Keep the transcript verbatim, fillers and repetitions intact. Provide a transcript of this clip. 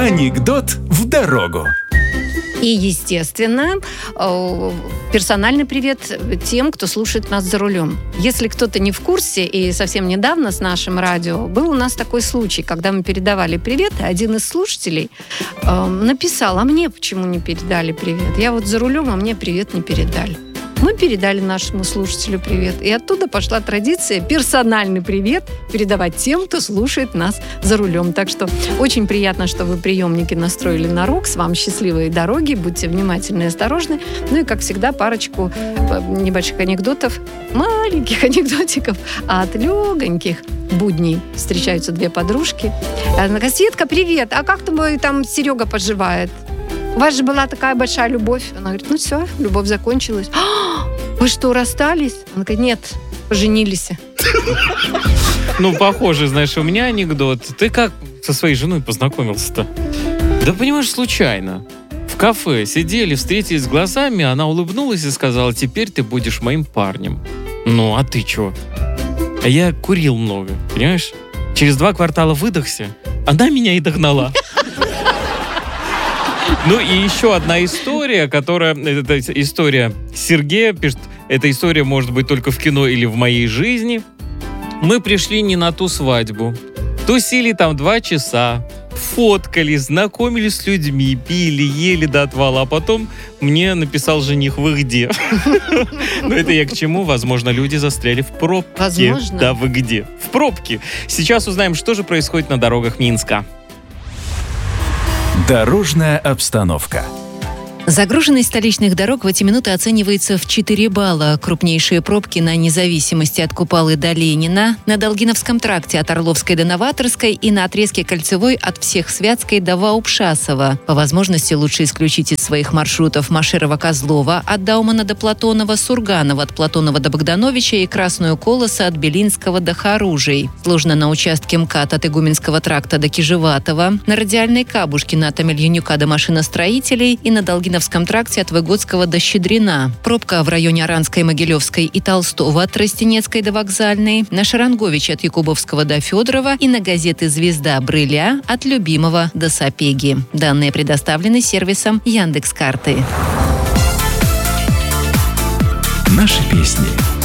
Анекдот в дорогу. И, естественно, персональный привет тем, кто слушает нас за рулем. Если кто-то не в курсе, и совсем недавно с нашим радио был у нас такой случай, когда мы передавали привет, и один из слушателей э, написал: а мне почему не передали привет? Я вот за рулем, а мне привет не передали. Мы передали нашему слушателю привет. И оттуда пошла традиция персональный привет передавать тем, кто слушает нас за рулем. Так что очень приятно, что вы приемники настроили на рок. С вами счастливые дороги. Будьте внимательны и осторожны. Ну и, как всегда, парочку небольших анекдотов, маленьких анекдотиков от легоньких будней. Встречаются две подружки. Она говорит: Светка, привет! А как твой там Серега поживает? У вас же была такая большая любовь. Она говорит: ну все, любовь закончилась. А, вы что, расстались? Она говорит: нет, поженились. Ну, похоже, знаешь, у меня анекдот. Ты как со своей женой познакомился-то? Да, понимаешь, случайно. В кафе сидели, встретились глазами, она улыбнулась и сказала: теперь ты будешь моим парнем. Ну, а ты чё? А я курил много, понимаешь? Через два квартала выдохся, она меня и догнала. Ну и еще одна история, которая... Это история Сергея пишет. Эта история может быть только в кино или в моей жизни. Мы пришли не на ту свадьбу. Тусили там два часа. Фоткались, знакомились с людьми, пили, ели до отвала. А потом мне написал жених: вы где? Ну это я к чему? Возможно, люди застряли в пробке. Возможно. Да, вы где? В пробке. Сейчас узнаем, что же происходит на дорогах Минска. Дорожная обстановка. Загруженность столичных дорог в эти минуты оценивается в четыре балла. Крупнейшие пробки на Независимости от Купалы до Ленина, на Долгиновском тракте от Орловской до Новаторской и на отрезке Кольцевой от Всехсвятской до Ваупшасова. По возможности лучше исключить из своих маршрутов Машерова-Козлова от Даумана до Платонова, Сурганова от Платонова до Богдановича и Красную Колосу от Белинского до Харужей. Сложно на участке МКАД от Игуменского тракта до Кижеватова, на Радиальной Кабушкина от Амельянюка до Машиностроителей и на Долгиновском тракте от Выгодского до Щедрина. Пробка в районе Аранской, Могилевской и Толстого от Тростенецкой до Вокзальной, на Шаранговича от Якубовского до Федорова и на газеты «Звезда» Брыля от Любимого до Сапеги. Данные предоставлены сервисом Яндекс.Карты. Наши песни.